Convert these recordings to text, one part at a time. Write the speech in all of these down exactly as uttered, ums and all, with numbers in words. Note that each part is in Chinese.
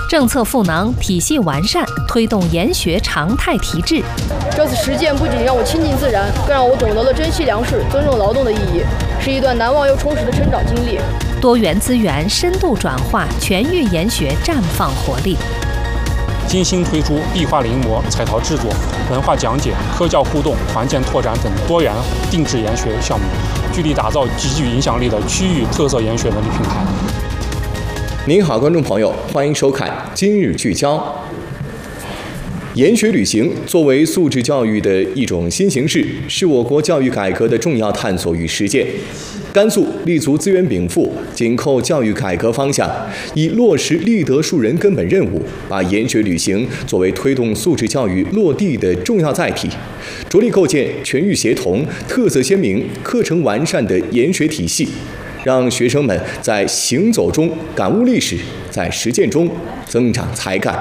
政策赋能，体系完善，推动研学常态提质。 这次实践不仅让我亲近自然，更让我懂得了珍惜粮食、尊重劳动的意义，是一段难忘又充实的成长经历。 多元资源深度转化，全域研学绽放活力。 精心推出壁画临摹、彩陶制作、文化讲解、科教互动、团建拓展等多元定制研学项目，聚力打造极具影响力的区域特色研学能力平台。 您好，观众朋友，欢迎收看《今日聚焦》。研学旅行作为素质教育的一种新形式，是我国教育改革的重要探索与实践。甘肃立足资源禀赋，紧扣教育改革方向，以落实立德树人根本任务，把研学旅行作为推动素质教育落地的重要载体，着力构建全域协同、特色鲜明、课程完善的研学体系，让学生们在行走中感悟历史，在实践中增长才干。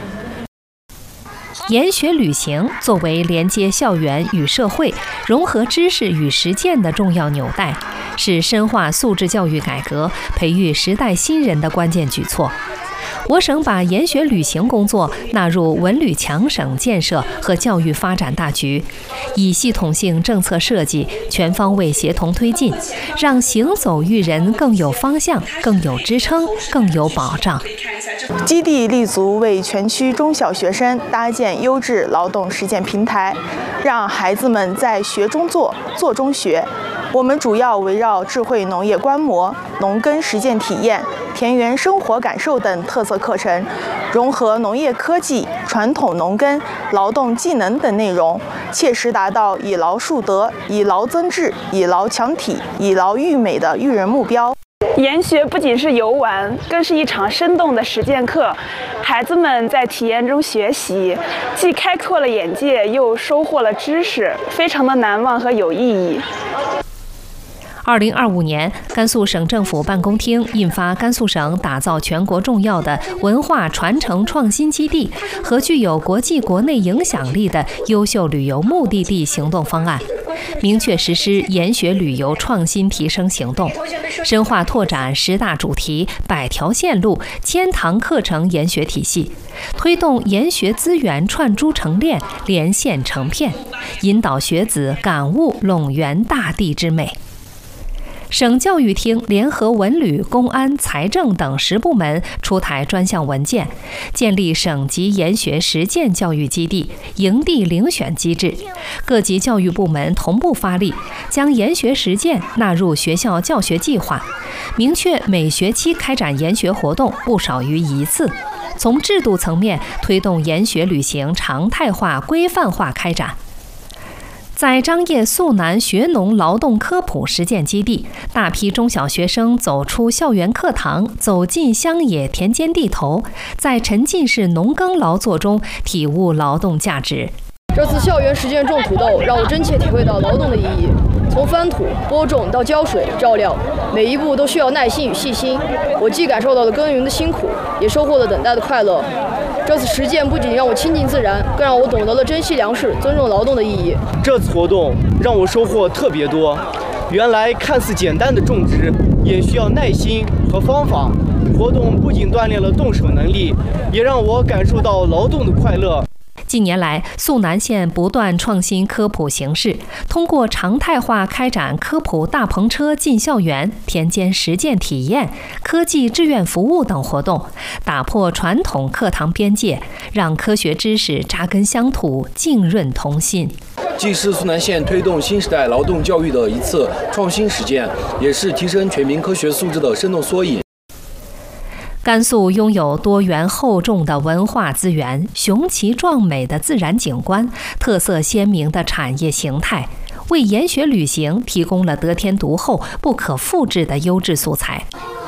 研学旅行作为连接校园与社会、融合知识与实践的重要纽带，是深化素质教育改革、培育时代新人的关键举措。我省把研学旅行工作纳入文旅强省建设和教育发展大局，以系统性政策设计全方位协同推进，让行走育人更有方向、更有支撑、更有保障。 基地立足为全区中小学生搭建优质劳动实践平台，让孩子们在学中做、做中学。我们主要围绕智慧农业观摩、农耕实践体验、田园生活感受等特色课程，融合农业科技、传统农耕、劳动技能等内容，切实达到以劳树德、以劳增智、以劳强体、以劳育美的育人目标。 研学不仅是游玩，更是一场生动的实践课。孩子们在体验中学习，既开阔了眼界，又收获了知识，非常的难忘和有意义。 二零二五年，甘肃省政府办公厅印发《甘肃省打造全国重要的文化传承创新基地和具有国际国内影响力的优秀旅游目的地行动方案》，明确实施研学旅游创新提升行动，深化拓展十大主题、百条线路、千堂课程研学体系，推动研学资源串珠成链、连线成片，引导学子感悟陇源大地之美。省教育厅联合文旅、公安、财政等十部门出台专项文件，建立省级研学实践教育基地、营地遴选机制，各级教育部门同步发力，将研学实践纳入学校教学计划，明确每学期开展研学活动不少于一次。从制度层面推动研学旅行常态化、规范化开展。在张掖肃南学农劳动科普实践基地，大批中小学生走出校园课堂，走进乡野田间地头，在沉浸式农耕劳作中体悟劳动价值。 这次校园实践种土豆，让我真切体会到劳动的意义。从翻土、播种到浇水、照料，每一步都需要耐心与细心。我既感受到了耕耘的辛苦，也收获了等待的快乐。这次实践不仅让我亲近自然，更让我懂得了珍惜粮食、尊重劳动的意义。 这次活动让我收获特别多。原来看似简单的种植，也需要耐心和方法。活动不仅锻炼了动手能力，也让我感受到劳动的快乐。 近年来，肃南县不断创新科普形式，通过常态化开展科普大篷车进校园、田间实践体验、科技志愿服务等活动，打破传统课堂边界，让科学知识扎根乡土、浸润童心。 既是肃南县推动新时代劳动教育的一次创新实践，也是提升全民科学素质的生动缩影。 甘肃拥有多元厚重的文化资源、雄奇壮美的自然景观、特色鲜明的产业形态，为研学旅行提供了得天独厚、不可复制的优质素材。